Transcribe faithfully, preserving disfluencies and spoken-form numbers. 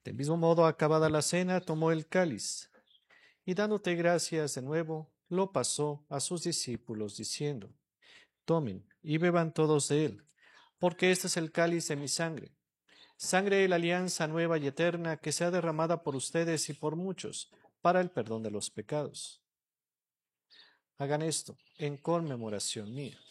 Del mismo modo, acabada la cena, tomó el cáliz y dándote gracias de nuevo, lo pasó a sus discípulos diciendo, tomen y beban todos de él, porque este es el cáliz de mi sangre, sangre de la alianza nueva y eterna que sea derramada por ustedes y por muchos para el perdón de los pecados. Hagan esto en conmemoración mía.